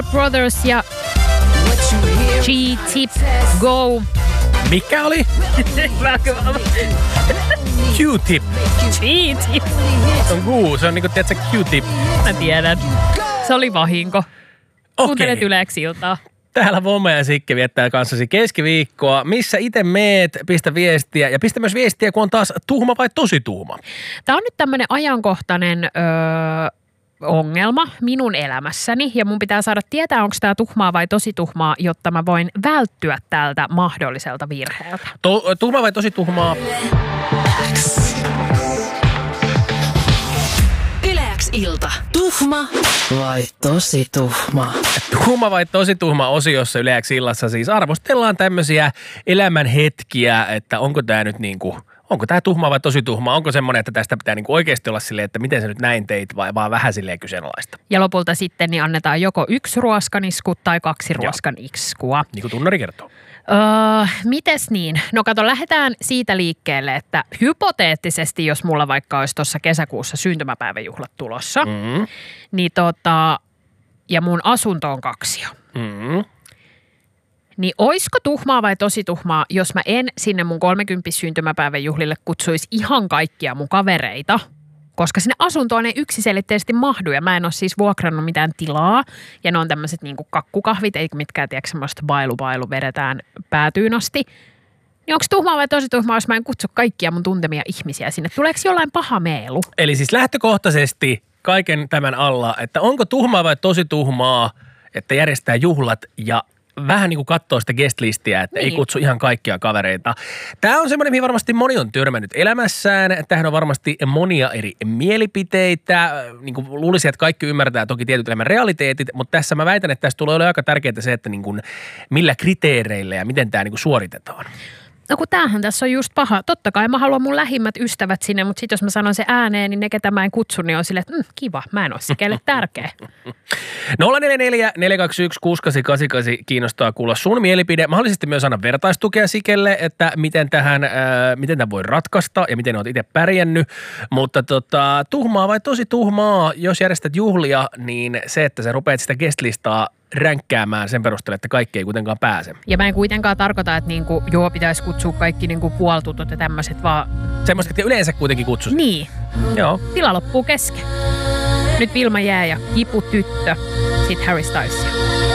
Brothers ja G-Tip Go. Mikä oli? Q-tip. G-Tip. Se on niinku, tiedätkö, Q-tip. Mä tiedän. Se oli vahinko. Kuuntelet Yleäksi iltaa. Täällä Vome ja Sikke viettää kanssasi keskiviikkoa. Missä itse meet? Pistä viestiä. Ja pistä myös viestiä, kun on taas tuhma vai tosi tuhma. Tämä on nyt tämmöinen ajankohtainen ongelma minun elämässäni. Ja mun pitää saada tietää, onko tämä tuhmaa vai tosi tuhmaa, jotta mä voin välttyä tältä mahdolliselta virheeltä. Tuhma vai tosi tuhmaa? Ilta. Tuhma vai tosi tuhma? Tuhma vai tosi tuhma -osiossa Yleäksi illassa siis arvostellaan tämmöisiä elämänhetkiä, että onko tämä nyt niinku, onko tämä tuhma vai tosi tuhma? Onko semmoinen, että tästä pitää niinku oikeasti olla silleen, että miten sä nyt näin teit vai vaan vähän silleen kyseenalaista? Ja lopulta sitten niin annetaan joko 1 ruoskanisku tai 2 ruoskaniskua. Niin kuin tunnari kertoo. Mites niin? No kato, lähdetään siitä liikkeelle, että hypoteettisesti, jos mulla vaikka olisi tuossa kesäkuussa syntymäpäiväjuhlat tulossa, niin ja mun asunto on 2. Niin oisko tuhmaa vai tosi tuhmaa, jos mä en sinne mun 30 syntymäpäiväjuhlille kutsuisi ihan kaikkia mun kavereita, koska sinne asuntoon ei yksiselitteisesti mahdu ja mä en ole siis vuokrannut mitään tilaa ja ne on tämmöiset niinku kakkukahvit, eikä mitkään tiedä semmoista bailu vedetään päätyyn asti. Niin onko tuhmaa vai tosi tuhmaa, jos mä en kutsu kaikkia mun tuntemia ihmisiä sinne? Tuleeko jollain paha meelu? Eli siis lähtökohtaisesti kaiken tämän alla, että onko tuhmaa vai tosi tuhmaa, että järjestää juhlat ja vähän niin kuin katsoo sitä guest-listiä, että ei kutsu ihan kaikkia kavereita. Tämä on semmoinen, mihin varmasti moni on törmännyt elämässään. Tähän on varmasti monia eri mielipiteitä. Niin kuin luulisin, että kaikki ymmärtää toki tietyt elämän realiteetit, mutta tässä mä väitän, että tässä tulee olemaan aika tärkeää se, että niin kuin millä kriteereillä ja miten tämä niin kuin suoritetaan. No kun tämähän tässä on just paha. Totta kai mä haluan mun lähimmät ystävät sinne, mutta sitten jos mä sanon se ääneen, niin ne, ketä mä en kutsu, niin on silleen, että kiva, mä en ole se, kelle tärkeä. 044 421 6888 kiinnostaa kuulla sun mielipide. Mahdollisesti myös anna vertaistukea Sikelle, että miten tämän voi ratkaista ja miten olet itse pärjännyt. Mutta tuhmaa vai tosi tuhmaa, jos järjestät juhlia, niin se, että sä rupeat sitä guest-listaa ränkkäämään sen perusteella, että kaikki ei kuitenkaan pääse. Ja mä en kuitenkaan tarkoita, että pitäisi kutsua kaikki puoltutut ja tämmöiset vaan. Semmoiset, että yleensä kuitenkin kutsuisi. Niin. Joo. Tila loppuu kesken. Nyt Vilma Jää ja Kipu tyttö, sit Harry Styles.